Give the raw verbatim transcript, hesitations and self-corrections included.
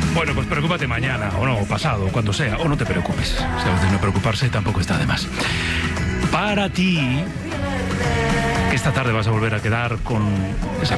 Bueno, pues preocúpate mañana, o no, o pasado, o cuando sea, o no te preocupes. Si a veces no preocuparse tampoco está de más. Para ti, que esta tarde vas a volver a quedar con esa